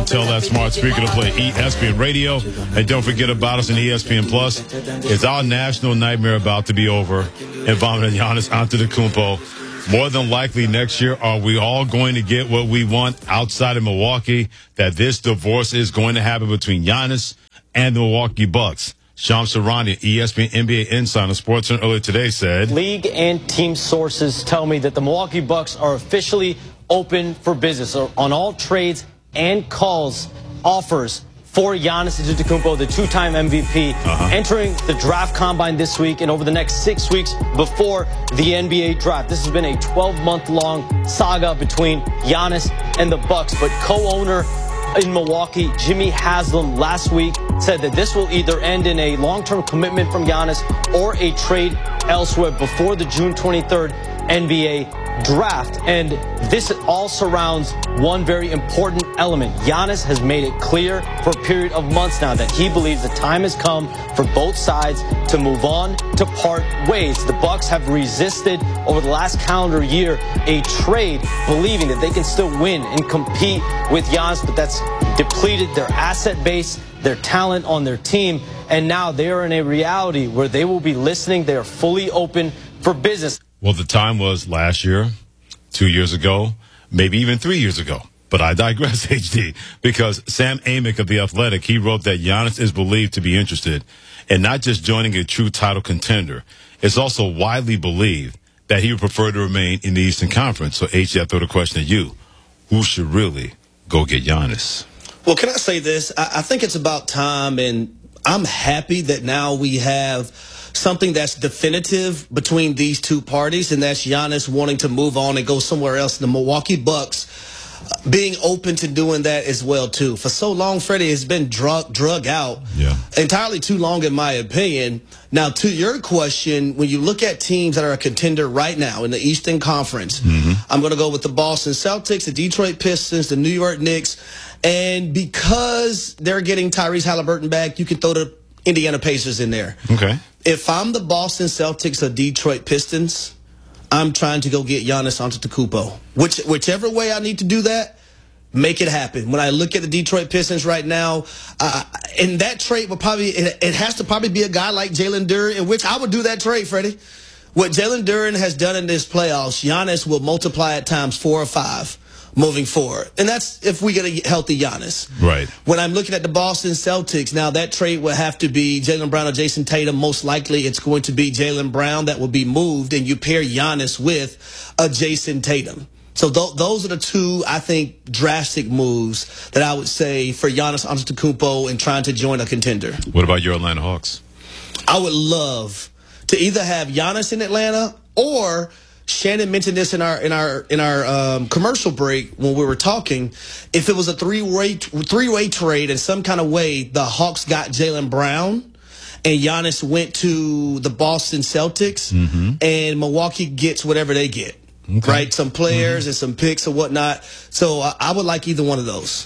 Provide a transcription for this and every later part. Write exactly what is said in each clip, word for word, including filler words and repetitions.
tell that smart speaker to play E S P N Radio. And don't forget about us in E S P N Plus. Is our national nightmare about to be over? Involving Giannis Antetokounmpo. More than likely next year, are we all going to get what we want outside of Milwaukee? That this divorce is going to happen between Giannis and the Milwaukee Bucks. Shams Charania, E S P N N B A Insider Sports Center earlier today said, league and team sources tell me that the Milwaukee Bucks are officially open for business on all trades and calls, offers for Giannis Antetokounmpo, the two-time M V P, uh-huh. entering the draft combine this week and over the next six weeks before the N B A draft. This has been a twelve-month-long saga between Giannis and the Bucks, but co-owner in Milwaukee, Jimmy Haslam, last week said that this will either end in a long-term commitment from Giannis or a trade elsewhere before the June twenty-third N B A draft. And this all surrounds one very important element. Giannis has made it clear for a period of months now that he believes the time has come for both sides to move on, to part ways. The Bucks have resisted over the last calendar year a trade, believing that they can still win and compete with Giannis, but that's depleted their asset base, their talent on their team, and now they are in a reality where they will be listening. They are fully open for business. Well, the time was last year, two years ago, maybe even three years ago. But I digress, H D, because Sam Amick of The Athletic, he wrote that Giannis is believed to be interested in not just joining a true title contender. It's also widely believed that he would prefer to remain in the Eastern Conference. So, H D, I throw the question at you. Who should really go get Giannis? Well, can I say this? I, I think it's about time, and I'm happy that now we have something that's definitive between these two parties, and that's Giannis wanting to move on and go somewhere else. The Milwaukee Bucks being open to doing that as well, too. For so long, Freddie has been drug, drug out yeah. entirely too long, in my opinion. Now, to your question, when you look at teams that are a contender right now in the Eastern Conference, mm-hmm. I'm going to go with the Boston Celtics, the Detroit Pistons, the New York Knicks, and because they're getting Tyrese Halliburton back, you can throw the Indiana Pacers in there. Okay. If I'm the Boston Celtics or Detroit Pistons, I'm trying to go get Giannis Antetokounmpo. Which, whichever way I need to do that, make it happen. When I look at the Detroit Pistons right now, uh, and that trade will probably, it, it has to probably be a guy like Jalen Duren, in which I would do that trade, Freddie. What Jalen Duren has done in this playoffs, Giannis will multiply at times four or five moving forward. And that's if we get a healthy Giannis. Right. When I'm looking at the Boston Celtics, now that trade will have to be Jaylen Brown or Jason Tatum. Most likely it's going to be Jaylen Brown that will be moved, and you pair Giannis with a Jason Tatum. So th those are the two, I think, drastic moves that I would say for Giannis Antetokounmpo in trying to join a contender. What about your Atlanta Hawks? I would love to either have Giannis in Atlanta, or Shannon mentioned this in our in our in our um, commercial break when we were talking. If it was a three-way three-way trade in some kind of way, the Hawks got Jaylen Brown and Giannis went to the Boston Celtics, mm-hmm. and Milwaukee gets whatever they get, okay. right? Some players mm-hmm. and some picks or whatnot. So uh, I would like either one of those.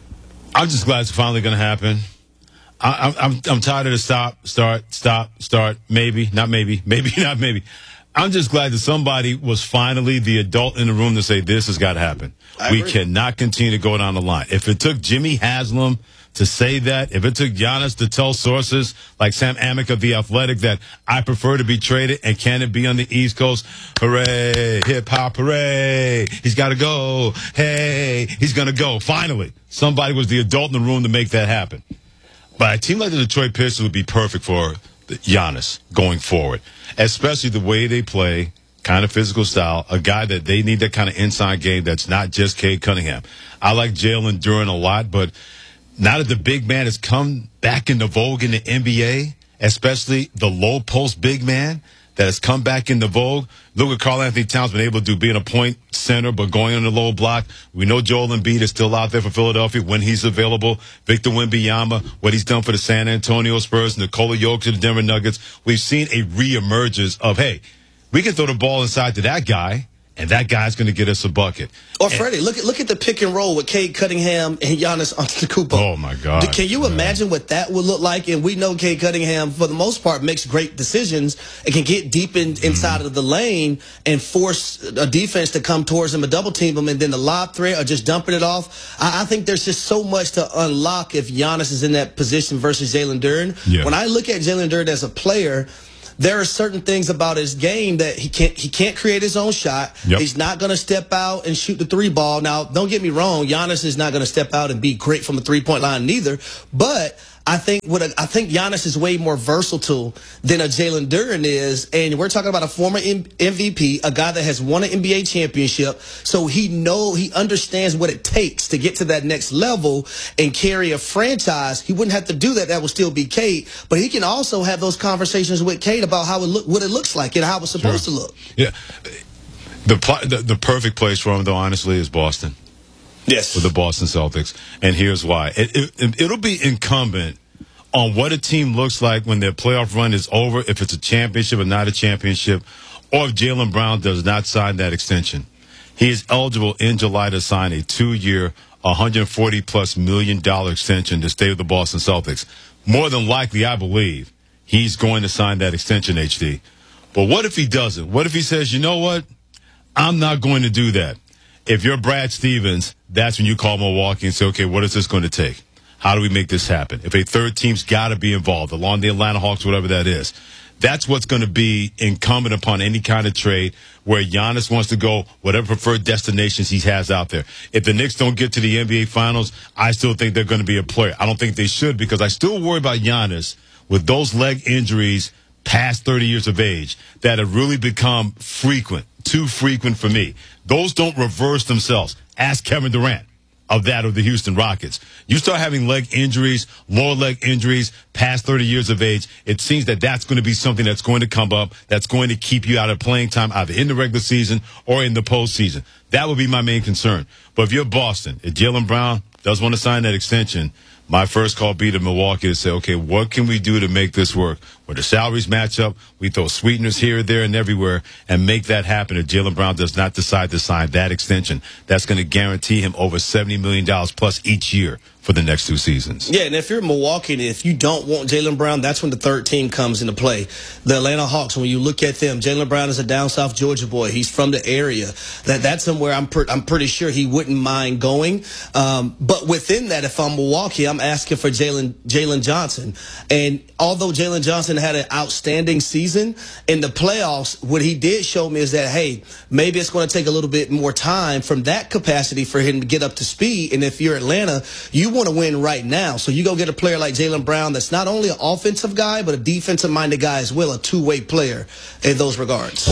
I'm just glad it's finally going to happen. I, I'm I'm tired of the stop, start, stop, start, maybe, not maybe, maybe, not maybe. I'm just glad that somebody was finally the adult in the room to say this has got to happen. I we agree. cannot continue to go down the line. If it took Jimmy Haslam to say that, if it took Giannis to tell sources like Sam Amick of The Athletic that I prefer to be traded and can it be on the East Coast, hooray, hip-hop, hooray, he's got to go, hey, he's going to go. Finally, somebody was the adult in the room to make that happen. But a team like the Detroit Pistons would be perfect for Giannis going forward, especially the way they play, kind of physical style, a guy that they need that kind of inside game that's not just Cade Cunningham. I like Jalen Duren a lot, but now that the big man has come back into vogue in the N B A, especially the low post big man that has come back into vogue. Look at Karl Anthony Towns been able to do being a point center, but going on the low block. We know Joel Embiid is still out there for Philadelphia when he's available. Victor Wembanyama, what he's done for the San Antonio Spurs, Nikola Jokic to the Denver Nuggets. We've seen a reemergence of, hey, we can throw the ball inside to that guy, and that guy's going to get us a bucket. Or Freddie, look at look at the pick and roll with Cade Cunningham and Giannis Antetokounmpo. Oh my God! Can you imagine what that would look like? And we know Cade Cunningham, for the most part, makes great decisions and can get deep in, inside mm. of the lane and force a defense to come towards him and double team him, and then the lob threat or just dumping it off. I, I think there's just so much to unlock if Giannis is in that position versus Jalen Duren. Yeah. When I look at Jalen Duren as a player, there are certain things about his game that he can't he can't create his own shot. Yep. He's not going to step out and shoot the three ball. Now, don't get me wrong, Giannis is not going to step out and be great from the three-point line neither, but I think what a, I think Giannis is way more versatile than a Jalen Duren is, and we're talking about a former M V P, a guy that has won an N B A championship, so he know he understands what it takes to get to that next level and carry a franchise. He wouldn't have to do that; that would still be Cade, but he can also have those conversations with Cade about how it look, what it looks like, and how it's supposed sure. to look. Yeah, the, the the perfect place for him, though, honestly, is Boston. Yes, for the Boston Celtics, and here's why. It, it, it'll be incumbent on what a team looks like when their playoff run is over, if it's a championship or not a championship, or if Jaylen Brown does not sign that extension. He is eligible in July to sign a two-year, one hundred forty plus million dollar extension to stay with the Boston Celtics. More than likely, I believe, he's going to sign that extension, H D. But what if he doesn't? What if he says, you know what? I'm not going to do that. If you're Brad Stevens, that's when you call Milwaukee and say, okay, what is this going to take? How do we make this happen? If a third team's got to be involved, along the Atlanta Hawks, whatever that is, that's what's going to be incumbent upon any kind of trade where Giannis wants to go whatever preferred destinations he has out there. If the Knicks don't get to the N B A Finals, I still think they're going to be a player. I don't think they should, because I still worry about Giannis with those leg injuries past thirty years of age that have really become frequent, too frequent for me. Those don't reverse themselves. Ask Kevin Durant of that of the Houston Rockets. You start having leg injuries, lower leg injuries, past thirty years of age, it seems that that's going to be something that's going to come up, that's going to keep you out of playing time, either in the regular season or in the postseason. That would be my main concern. But if you're Boston, if Jaylen Brown does want to sign that extension, my first call be to Milwaukee to say, okay, what can we do to make this work? Where the salaries match up, we throw sweeteners here, there, and everywhere, and make that happen if Jaylen Brown does not decide to sign that extension. That's going to guarantee him over seventy million dollars plus each year for the next two seasons. Yeah, and if you're Milwaukee, and if you don't want Jaylen Brown, that's when the third team comes into play. The Atlanta Hawks, when you look at them, Jaylen Brown is a down south Georgia boy. He's from the area. That That's somewhere I'm, per, I'm pretty sure he wouldn't mind going. Um, but within that, if I'm Milwaukee, I'm asking for Jalen Jalen Johnson. And although Jalen Johnson had an outstanding season in the playoffs, what he did show me is that, hey, maybe it's going to take a little bit more time from that capacity for him to get up to speed. And if you're Atlanta, you want to win right now. So you go get a player like Jaylen Brown that's not only an offensive guy, but a defensive-minded guy as well, a two-way player in those regards.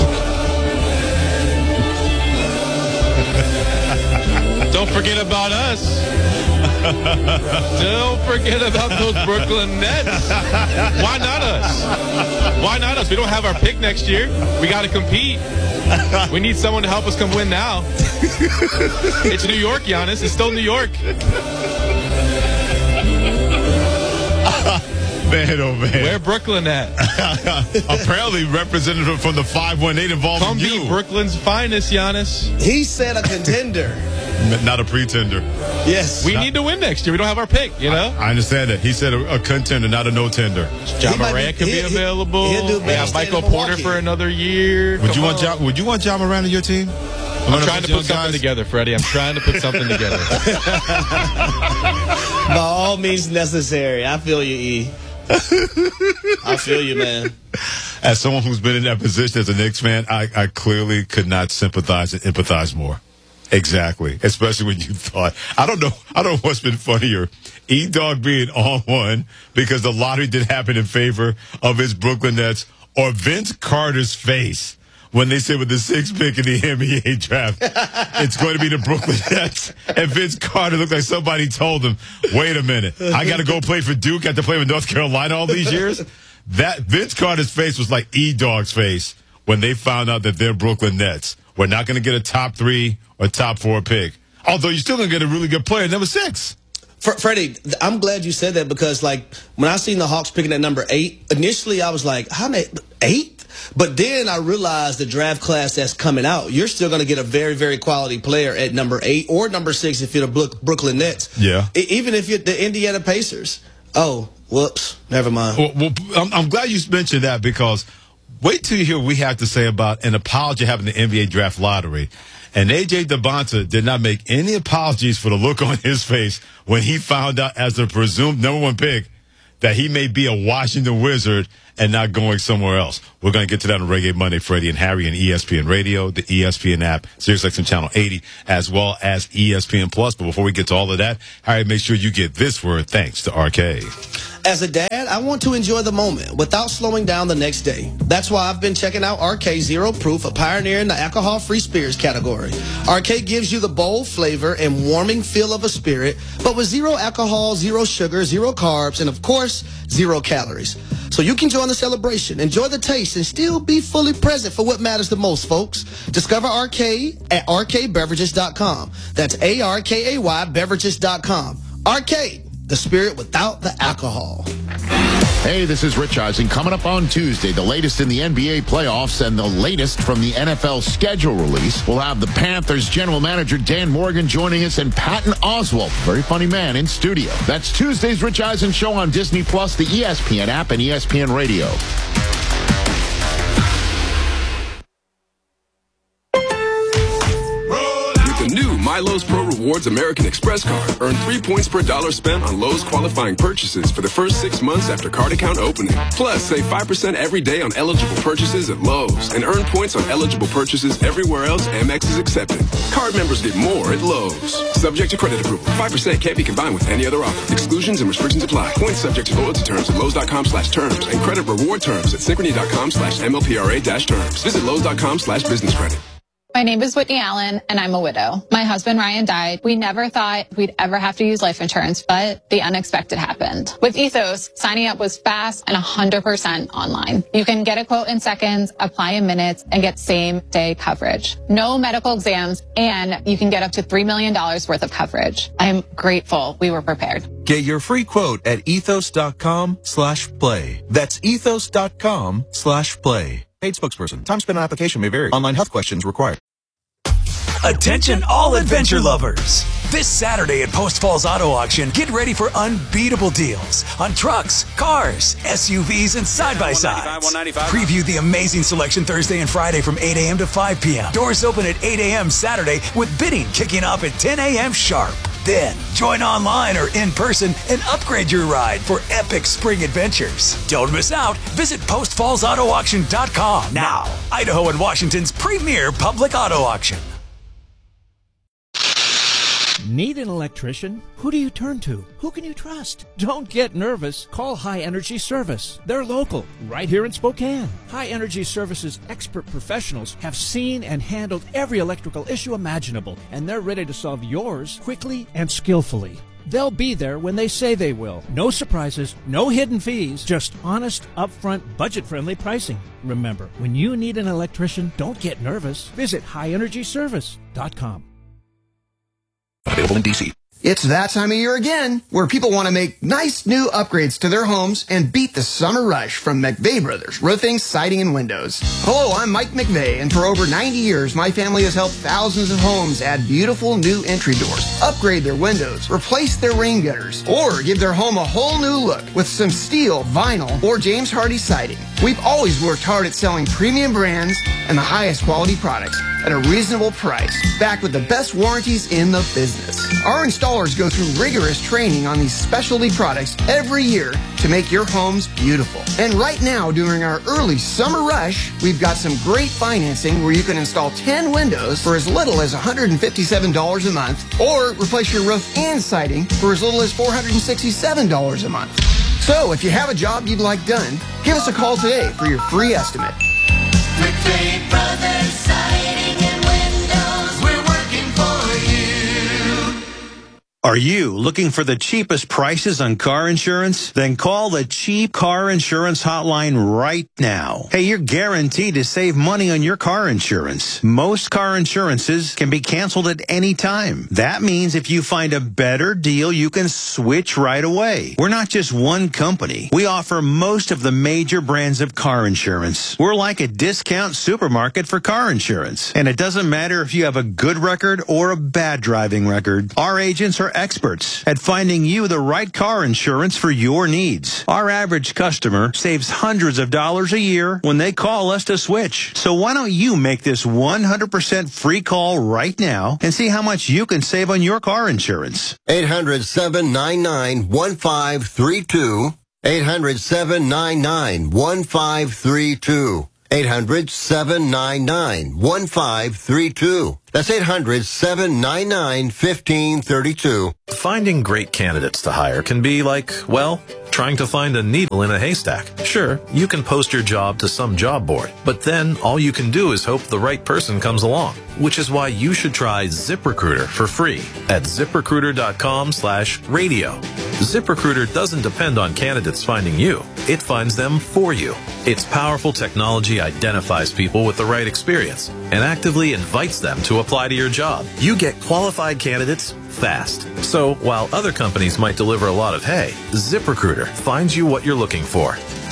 Don't forget about us. Don't forget about those Brooklyn Nets. Why not us? Why not us? We don't have our pick next year. We got to compete. We need someone to help us come win now. It's New York, Giannis. It's still New York. Man, oh man. Where Brooklyn at? Apparently representative from the five one eight involved Come in be you. Brooklyn's finest, Giannis. He said a contender. Not a pretender. Yes. We not, need to win next year. We don't have our pick, you know? I, I understand that. He said a, a contender, not a no-tender. John Morant could be available. He'll do we have Michael Porter for another year. Would Come you want on. Ja, Would you want John Morant on your team? I'm trying to put something guys? together, Freddie. I'm trying to put something together. By all means necessary. I feel you, E. I feel you, man. As someone who's been in that position as a Knicks fan, I, I clearly could not sympathize and empathize more. Exactly. Especially when you thought, I don't know, I don't know what's been funnier. E-Dog being on one because the lottery did happen in favor of his Brooklyn Nets, or Vince Carter's face when they said with the sixth pick in the N B A draft, it's going to be the Brooklyn Nets. And Vince Carter looked like somebody told him, wait a minute, I got to go play for Duke, I have to play with North Carolina all these years? That Vince Carter's face was like E-Dog's face when they found out that they're Brooklyn Nets. We're not going to get a top three or top four pick. Although you're still going to get a really good player, number six. Freddie, I'm glad you said that because, like, when I seen the Hawks picking at number eight, initially I was like, how they, eight? But then I realized the draft class that's coming out, you're still going to get a very, very quality player at number eight or number six if you're the Brooklyn Nets. Yeah. Even if you're the Indiana Pacers. Oh, whoops. Never mind. Well, well I'm, I'm glad you mentioned that, because wait till you hear what we have to say about an apology having the N B A draft lottery. And A J Debonta did not make any apologies for the look on his face when he found out, as the presumed number one pick, that he may be a Washington Wizard and not going somewhere else. We're going to get to that on Reggae Monday, Freddie and Harry, and E S P N Radio, the E S P N app, SiriusXM Channel eighty, as well as E S P N Plus. But before we get to all of that, Harry, make sure you get this word thanks to R K. As a dad, I want to enjoy the moment without slowing down the next day. That's why I've been checking out R K Zero Proof, a pioneer in the alcohol-free spirits category. R K gives you the bold flavor and warming feel of a spirit, but with zero alcohol, zero sugar, zero carbs, and of course, zero calories. So you can join the celebration, enjoy the taste, and still be fully present for what matters the most, folks. Discover R K at R K beverages dot com. That's A R K A Y beverages dot com. R K, the spirit without the alcohol. Hey, this is Rich Eisen. Coming up on Tuesday, the latest in the N B A playoffs and the latest from the N F L schedule release. We'll have the Panthers general manager Dan Morgan joining us, and Patton Oswalt, very funny man, in studio. That's Tuesday's Rich Eisen Show on Disney Plus, the E S P N app, and E S P N Radio. Lowe's Pro Rewards American Express card. Earn three points per dollar spent on Lowe's qualifying purchases for the first six months after card account opening. Plus, save five percent every day on eligible purchases at Lowe's and earn points on eligible purchases everywhere else Amex is accepted. Card members get more at Lowe's. Subject to credit approval. five percent can't be combined with any other offer. Exclusions and restrictions apply. Points subject to loyalty terms at Lowe's.com slash terms and credit reward terms at Synchrony.com slash MLPRA dash terms. Visit Lowe's.com slash business credit. My name is Whitney Allen, and I'm a widow. My husband, Ryan, died. We never thought we'd ever have to use life insurance, but the unexpected happened. With Ethos, signing up was fast and one hundred percent online. You can get a quote in seconds, apply in minutes, and get same-day coverage. No medical exams, and you can get up to three million dollars worth of coverage. I'm grateful we were prepared. Get your free quote at ethos.com slash play. That's ethos.com slash play. Paid spokesperson. Time spent on application may vary. Online health questions required. Attention all adventure lovers. This Saturday at Post Falls Auto Auction, get ready for unbeatable deals on trucks, cars, S U Vs, and side-by-sides. Preview the amazing selection Thursday and Friday from eight a.m. to five p.m. Doors open at eight a.m. Saturday with bidding kicking off at ten a.m. sharp. Then, join online or in person and upgrade your ride for epic spring adventures. Don't miss out. Visit post falls auto auction dot com now. Idaho and Washington's premier public auto auction. Need an electrician? Who do you turn to? Who can you trust? Don't get nervous. Call High Energy Service. They're local, right here in Spokane. High Energy Service's expert professionals have seen and handled every electrical issue imaginable, and they're ready to solve yours quickly and skillfully. They'll be there when they say they will. No surprises, no hidden fees, just honest, upfront, budget-friendly pricing. Remember, when you need an electrician, don't get nervous. Visit high energy service dot com. Available in D C. It's that time of year again, where people want to make nice new upgrades to their homes and beat the summer rush from McVeigh Brothers Roofing, Siding, and Windows. Hello, I'm Mike McVeigh, and for over ninety years, my family has helped thousands of homes add beautiful new entry doors, upgrade their windows, replace their rain gutters, or give their home a whole new look with some steel, vinyl, or James Hardie siding. We've always worked hard at selling premium brands and the highest quality products at a reasonable price, backed with the best warranties in the business. Our installers go through rigorous training on these specialty products every year to make your homes beautiful. And right now, during our early summer rush, we've got some great financing where you can install ten windows for as little as one hundred fifty-seven dollars a month, or replace your roof and siding for as little as four hundred sixty-seven dollars a month. So if you have a job you'd like done, give us a call today for your free estimate. McVeigh Brothers Siding and Windows, we're working for you. Are you looking for the cheapest prices on car insurance? Then call the Cheap Car Insurance Hotline right now. Hey, you're guaranteed to save money on your car insurance. Most car insurances can be canceled at any time. That means if you find a better deal, you can switch right away. We're not just one company. We offer most of the major brands of car insurance. We're like a discount supermarket for car insurance. And it doesn't matter if you have a good record or a bad driving record. Our agents are experts at finding you the right car insurance for your needs. Our average customer saves hundreds of dollars a year when they call us to switch. So why don't you make this one hundred percent free call right now and see how much you can save on your car insurance? eight hundred, seven nine nine, one five three two. eight hundred, seven nine nine, one five three two. eight hundred, seven nine nine, one five three two. That's eight hundred, seven nine nine, one five three two. Finding great candidates to hire can be like, well, trying to find a needle in a haystack. Sure, you can post your job to some job board, but then all you can do is hope the right person comes along, which is why you should try ZipRecruiter for free at ZipRecruiter.com slash radio. ZipRecruiter doesn't depend on candidates finding you. It finds them for you. Its powerful technology identifies people with the right experience and actively invites them to apply to your job. You get qualified candidates fast. So while other companies might deliver a lot of hay, ZipRecruiter finds you what you're looking for.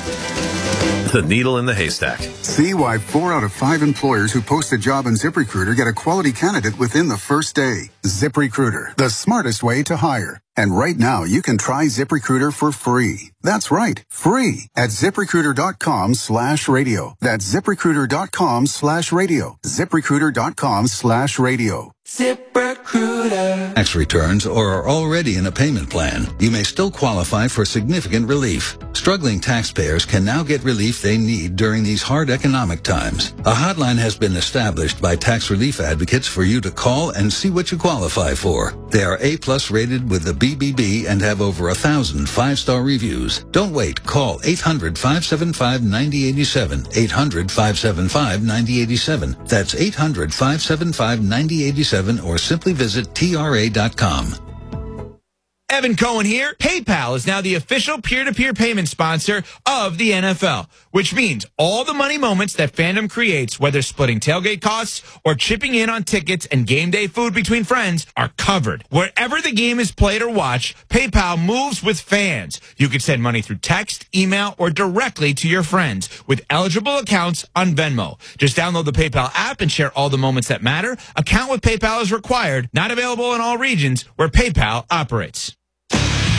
The needle in the haystack. See why four out of five employers who post a job on ZipRecruiter get a quality candidate within the first day. ZipRecruiter, the smartest way to hire. And right now, you can try ZipRecruiter for free. That's right, free at ZipRecruiter.com slash radio. That's ZipRecruiter.com slash radio. ZipRecruiter.com slash radio. ZipRecruiter. Tax returns or are already in a payment plan, you may still qualify for significant relief. Struggling taxpayers can now get relief they need during these hard economic times. A hotline has been established by tax relief advocates for you to call and see what you qualify for. They are A-plus rated with the B B B and have over a thousand five-star reviews. Don't wait. Call eight hundred, five seven five, nine zero eight seven. eight hundred, five seven five, nine zero eight seven. That's eight hundred, five seven five, nine zero eight seven or simply visit T R A dot com. Evan Cohen here. PayPal is now the official peer-to-peer payment sponsor of the N F L, which means all the money moments that fandom creates, whether splitting tailgate costs or chipping in on tickets and game day food between friends, are covered. Wherever the game is played or watched, PayPal moves with fans. You can send money through text, email, or directly to your friends with eligible accounts on Venmo. Just download the PayPal app and share all the moments that matter. Account with PayPal is required. Not available in all regions where PayPal operates.